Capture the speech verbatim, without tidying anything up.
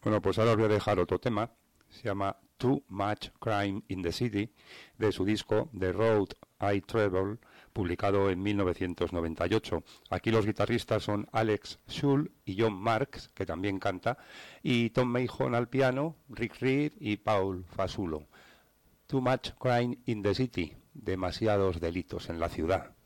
Bueno, pues ahora os voy a dejar otro tema. Se llama Too Much Crime in the City, de su disco The Road I Travel, publicado en mil novecientos noventa y ocho. Aquí los guitarristas son Alex Schul y John Marks, que también canta, y Tom Mahon al piano, Rick Reed y Paul Fasulo. Too Much Crime in the City, demasiados delitos en la ciudad.